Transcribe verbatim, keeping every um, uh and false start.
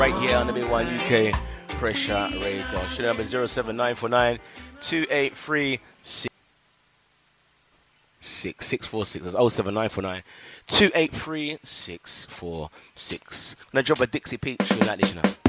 Right here on the big one U K Pressure Radio. Show number zero seven nine four nine two eight three six six four six. That's oh seven nine four nine two eight three six four six. Gonna drop a Dixie Peach in that, you know.